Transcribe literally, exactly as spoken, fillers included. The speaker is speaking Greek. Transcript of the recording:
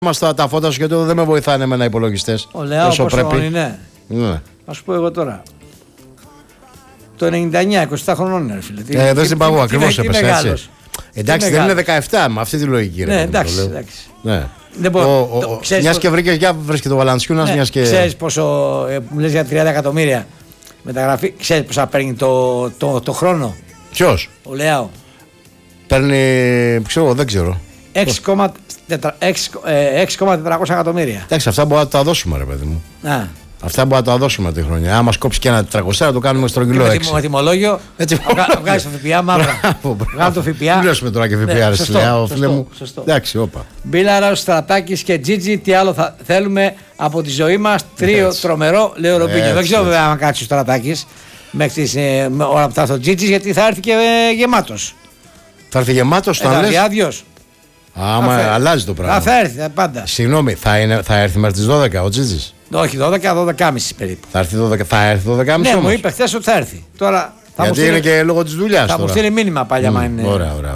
Μας τα, τα φώτα σου γιατί δεν με βοηθάνε εμένα οι υπολογιστές. Ο Λεάο πόσο πρέπει. Είναι. Ναι. Ας σου πω εγώ τώρα. Το ενενήντα εννιά, είκοσι χρονών είναι, φίλε. Ε, δεν στην παγώ, ακριβώς έπεσε έτσι. Εντάξει, δεν είναι δεκαεπτά με αυτή τη λογική. Ναι, εντάξει. εντάξει. Ναι. Δεν μπορώ. Μιας και βρήκες, για βρες και το Βαλαντσιούνας, ναι, μιας και. Ξέρεις πόσο. Ε, μου λες για τριάντα εκατομμύρια μεταγραφή. Ξέρεις πόσα παίρνει το, το, το χρόνο. Ποιος? Ο Λεάο. Παίρνει. Ξέρω, δεν ξέρω. έξι κόμμα τετρακόσια εκατομμύρια. Εντάξει, αυτά μπορούμε να τα δώσουμε, ρε παιδί μου. Α. Αυτά μπορούμε να τα δώσουμε τη χρονιά. Άμα κόψει και ένα τετρακόσια, το κάνουμε στρογγυλό έξι. Με τιμολόγιο. Βγάζει το ΦΠΑ, μαύρα. Βγάζει το ΦΠΑ. Μην λες τώρα και ΦΠΑ, ρε φίλε μου. Εντάξει, όπα. Μπίλαρα, Στρατάκης και Τζίτζι, τι άλλο θα θέλουμε από τη ζωή μας. Τρίο τρομερό, λέει ο Ρομπίνιο. Δεν ξέρω βέβαια αν κάτσει ο Στρατάκης μέχρι την ώρα που θα έρθει ο Τζίτζι, γιατί θα έρθει και γεμάτος. Θα έρθει γεμάτος, θα έρθει άδειος. Άμα αλλάζει το πράγμα. Θα έρθει πάντα. Συγγνώμη, θα, είναι, θα έρθει μέχρι τις δώδεκα ο Τζίτζης? Όχι, δώδεκα, δώδεκα και μισή περίπου. Θα έρθει δώδεκα, θα έρθει δώδεκα και μισή. Ναι, μου είπε χθες ότι θα έρθει. Τώρα, θα γιατί μου είναι και λόγω της δουλειάς. Θα τώρα. μου στείλει μήνυμα πάλι, άμα mm, είναι. Ωραία, ωραία.